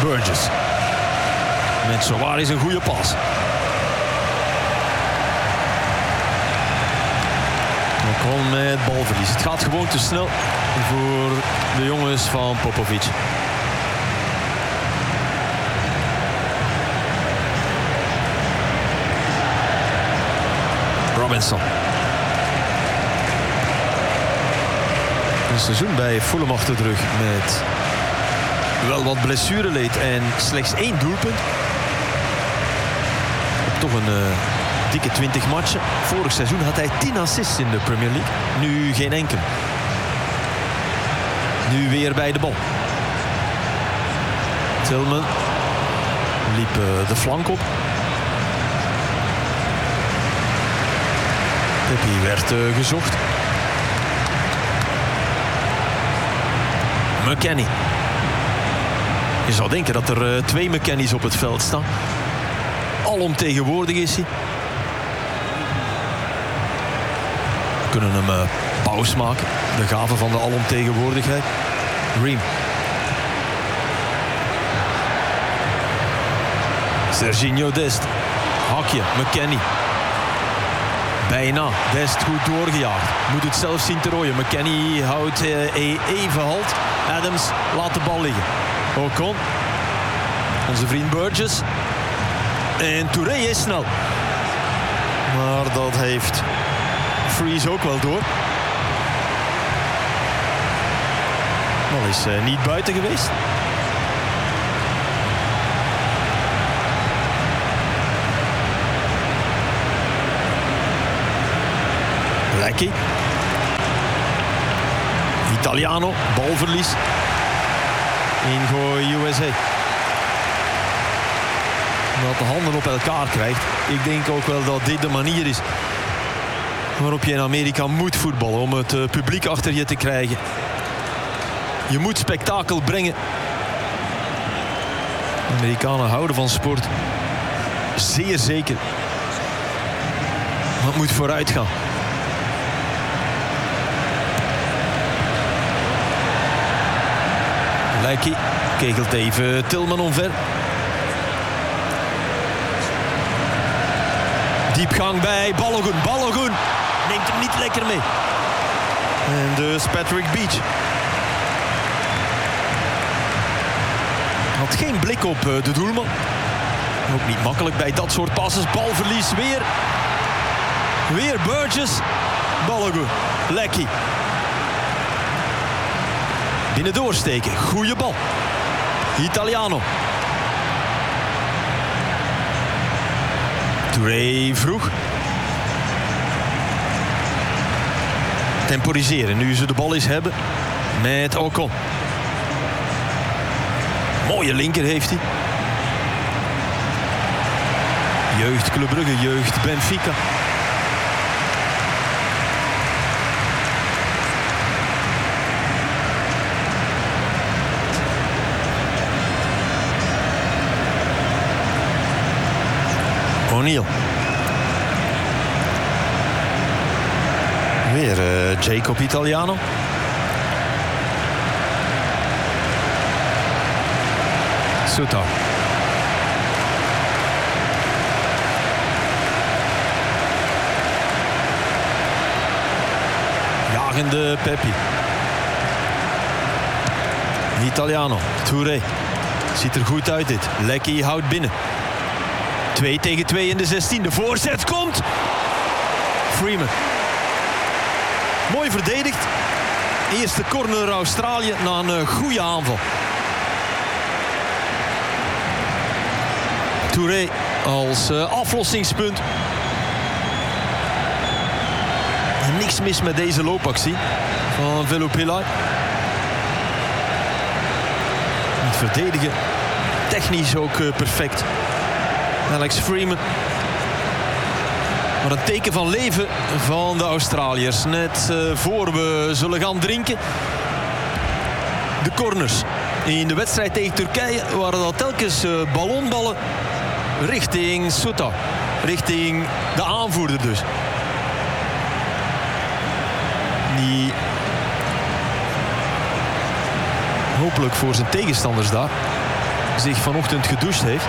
Burgess. Met zowaar een goede pas. Ocon met balverlies. Het gaat gewoon te snel voor de jongens van Popovic. Robinson. Een seizoen bij Fulham achter de rug met wel wat blessureleed en slechts 1 doelpunt. Toch een dikke 20 matchen. Vorig seizoen had hij 10 assists in de Premier League. Nu geen enkel. Nu weer bij de bal. Tillman liep de flank op. Pepe werd gezocht. McKennie. Je zou denken dat er 2 McKennies op het veld staan. Alomtegenwoordig is hij. We kunnen hem pauze maken. De gave van de alomtegenwoordigheid. Ream. Serginho Dest. Hakje. McKennie. Bijna. Dest goed doorgejaagd. Moet het zelf zien te rooien. McKennie houdt even halt. Adams laat de bal liggen. Ocon. Onze vriend Burgess. En Touré is snel. Maar dat heeft Freeze ook wel door. Al is niet buiten geweest. Lecky. Italiano, balverlies. Ingooi USA. Dat de handen op elkaar krijgt. Ik denk ook wel dat dit de manier is waarop je in Amerika moet voetballen om het publiek achter je te krijgen. Je moet spektakel brengen. De Amerikanen houden van sport. Zeer zeker. Maar het moet vooruit gaan. Lecky kegelt even Tillman omver. Diepgang bij Balogun. Balogun neemt hem niet lekker mee. En dus Patrick Beach. Had geen blik op de doelman. Ook niet makkelijk bij dat soort passes. Balverlies weer. Weer Burgess. Balogun. Lecky. Binnen doorsteken. Goeie bal. Italiano. Touré vroeg. Temporiseren. Nu ze de bal eens hebben. Met Ocon. Mooie linker heeft hij. Jeugd Club Brugge. Jeugd Benfica. O'Neill. Weer Jacob Italiano. Suta. Jagende Pepi. Italiano. Touré. Ziet er goed uit dit. Lecky houdt binnen. 2 tegen 2 in de 16. De voorzet komt. Freeman. Mooi verdedigd. Eerste corner Australië na een goede aanval. Touré als aflossingspunt. Niks mis met deze loopactie van Velopillai. Het verdedigen. Technisch ook perfect. Alex Freeman. Maar een teken van leven van de Australiërs. Net voor we zullen gaan drinken. De corners. In de wedstrijd tegen Turkije waren dat telkens ballonballen richting Suta. Richting de aanvoerder dus. Die hopelijk voor zijn tegenstanders daar zich vanochtend gedoucht heeft.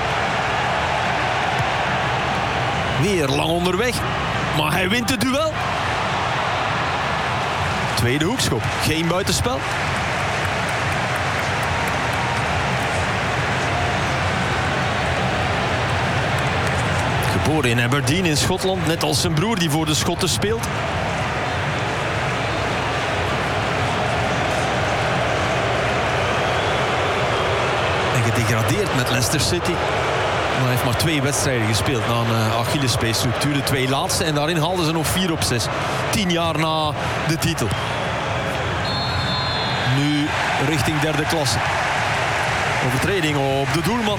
Weer lang onderweg. Maar hij wint het duel. Tweede hoekschop. Geen buitenspel. Geboren in Aberdeen in Schotland. Net als zijn broer die voor de Schotten speelt. En gedegradeerd met Leicester City. Maar hij heeft maar 2 wedstrijden gespeeld na een Achillespeesruptuur. De 2 laatste. En daarin haalden ze nog 4 op 6. 10 jaar na de titel. Nu richting derde klasse. Overtreding op de doelman.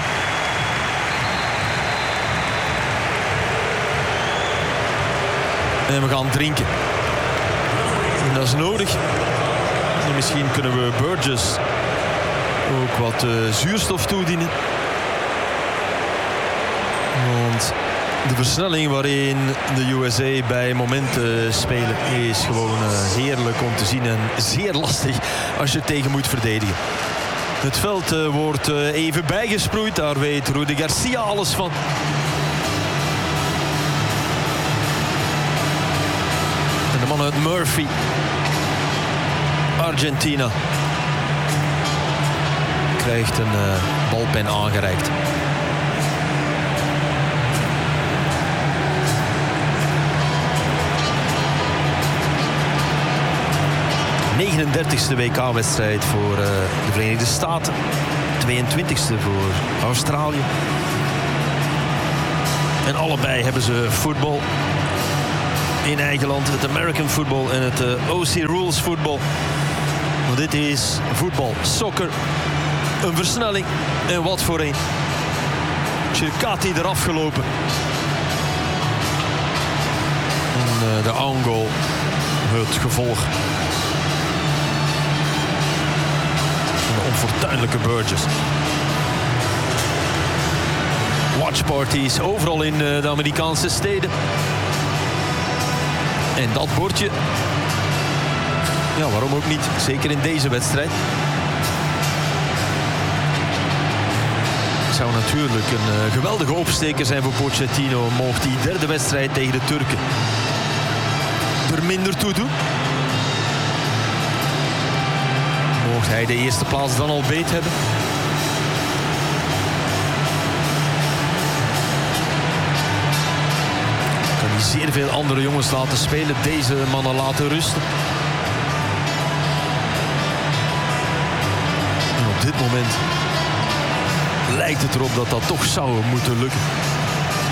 En we gaan drinken. En dat is nodig. En misschien kunnen we Burgess ook wat zuurstof toedienen. Want de versnelling waarin de USA bij momenten spelen is gewoon heerlijk om te zien en zeer lastig als je tegen moet verdedigen. Het veld wordt even bijgesproeid, daar weet Rudi Garcia alles van. En de man uit Murphy, Argentina, krijgt een balpen aangereikt. De 39e WK-wedstrijd voor de Verenigde Staten. 22e voor Australië. En allebei hebben ze voetbal in eigen land. Het American football en het OC Rules voetbal. Maar dit is voetbal, soccer. Een versnelling. En wat voor een. Chircati eraf gelopen. En de own-goal. Het gevolg. Onfortuinlijke Burgess. Watchparties overal in de Amerikaanse steden. En dat bordje. Ja, waarom ook niet? Zeker in deze wedstrijd. Het zou natuurlijk een geweldige opsteker zijn voor Pochettino. Mocht die derde wedstrijd tegen de Turken er minder toe doen. Mocht hij de eerste plaats dan al beet hebben. Kan hij zeer veel andere jongens laten spelen. Deze mannen laten rusten. En op dit moment lijkt het erop dat dat toch zou moeten lukken.